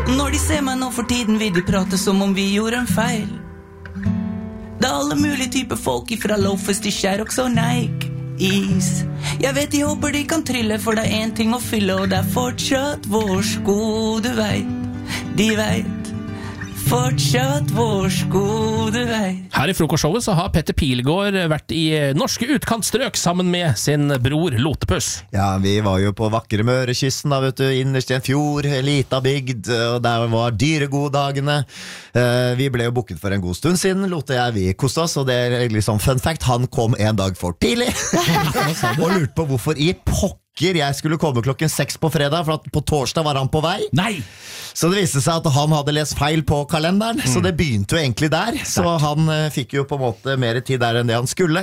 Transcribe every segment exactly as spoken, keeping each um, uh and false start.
Når de ser meg nå for tiden vil de prate som om vi gjorde en feil. Det er alle mulige typer folk ifra Loafers til Sherrox og Nike Is. Jeg vet de håper de kan trille, for det er en ting å fylle, og det er fortsatt vår sko, du vet. De vet. Fortsatt vår sko, du vet. Her i frokostshowet så har Petter Pilgaard vært i norske utkantstrøk sammen med sin bror Lotepus. Ja, vi var jo på vakre Mørekysten da, vet du, innerst i en fjord, lita bygd, og der var dyregoddagene. Vi ble jo booket for en god stund siden, Lote og jeg, vi koste oss, og det er liksom fun fact, han kom en dag for tidlig, og lurte på hvorfor i pokker jeg skulle komme klokken seks på fredag, for at på torsdag var han på vei. Nei! Så det viste seg at han hadde lest feil på kalenderen, mm. så det begynte jo egentlig der. Så han uh, fikk jo på en måte mer tid der enn det han skulle.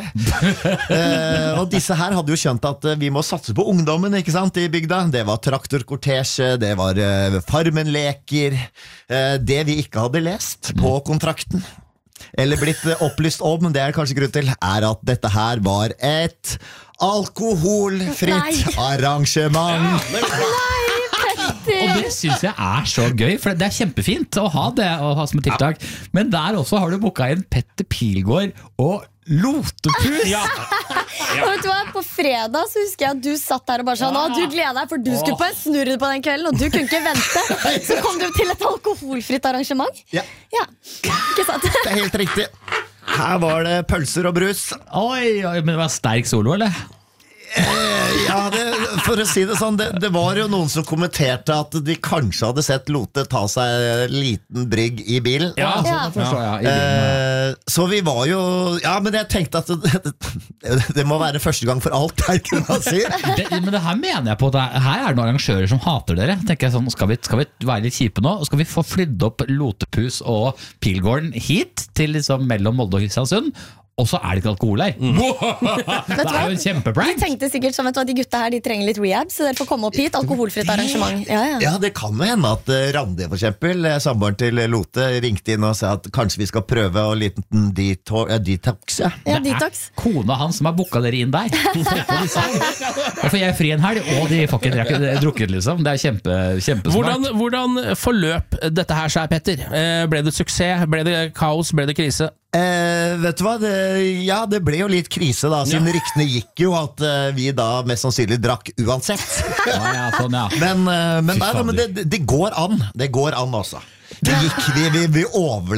uh, og disse her hadde jo skjønt at uh, vi må satse på ungdommen, ikke sant, i bygda. Det var traktorkortesje, det var uh, farmenleker, uh, det vi ikke hadde lest på kontrakten. Eller blitt uh, opplyst om, det er kanskje grunn til, er at dette her var et alkoholfritt Nei. arrangement. Nei! Og det synes jeg er så gøy, for det er kjempefint å ha det å ha som et tiltak. Men der også har du boket inn Petter Pilgaard og Lotepus. Ja. Ja. Vet du hva, på fredag så husker jeg at du satt der og bare sånn, ja. Å, du gleder deg, for du skulle på en snurr på den kvelden, og du kunne ikke vente. Så kom du til et alkoholfritt arrangement. Ja, ja. Ikke sant? Det er helt riktig. Her var det pølser og brus. Oi, oi, men det var sterk solo, eller? Eh, ja, det, for å si det sånn, det, det var jo noen som kommenterte at de kanskje hadde sett Lote ta seg en liten brygg i bilen. Ja, ja. så, forstår jeg, i bilen, ja. Eh, så vi var jo, ja, men jeg tenkte at det, det, det må være første gang for alt her, kunne man si. det, Men det her mener jeg på, det er, her er det noen arrangører som hater dere. Tenker jeg sånn, skal vi, skal vi være litt kjipe nå? Skal vi få flydd opp Lotepus og Pilgaarden hit til liksom mellom Molde og Kristiansund? Og så er det ikke alkohol her. Mm. Det er jo en kjempeprank. De tenkte sikkert som, vet du hva, de gutta her, de trenger litt rehab, så dere får komme opp hit, alkoholfritt arrangement. Ja, ja. Ja, det kan jo hende at uh, Randi for eksempel, samboeren til Lote, ringte inn og sa at kanskje vi skal prøve å liten deto- uh, detox, ja. Ja, Det detox. er kona hans som har booket dere inn der. Da får jeg fri en helg, og de får ikke drak- drukket liksom. Det er kjempe, kjempesmart. Hvordan, hvordan forløp dette her seg, Petter? Eh, ble det suksess? Ble det kaos? Ble det krise? Eh, vet du hva, det, ja, det ble jo litt krise da, siden ja. ryktene gikk jo at uh, vi da mest sannsynlig drakk uansett. Ja, ja, sånn, ja. Men, uh, men, nei, da, men det, det går an, det går an også. Det gikk, vi, vi, vi overlevde.